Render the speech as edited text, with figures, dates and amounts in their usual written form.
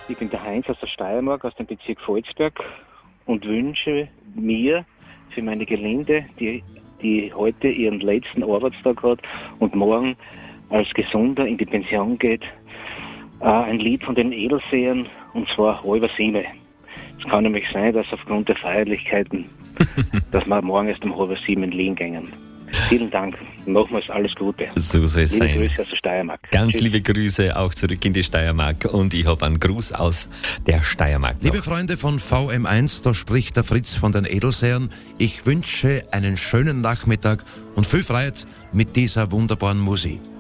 Ich bin der Heinz aus der Steiermark, aus dem Bezirk Volzberg und wünsche mir für meine Gelinde, die heute ihren letzten Arbeitstag hat und morgen als Gesunder in die Pension geht, ein Lied von den Edelsehern, und zwar Halber Sieme. Es kann nämlich sein, dass aufgrund der Feierlichkeiten, dass wir morgen erst um 6:30 liegen gehen. Vielen Dank. Nochmals alles Gute. So soll es sein. Liebe Grüße aus der Steiermark. Ganz liebe Grüße auch zurück in die Steiermark. Und ich habe einen Gruß aus der Steiermark. Liebe Freunde von VM1, da spricht der Fritz von den Edelsehern. Ich wünsche einen schönen Nachmittag und viel Freude mit dieser wunderbaren Musik.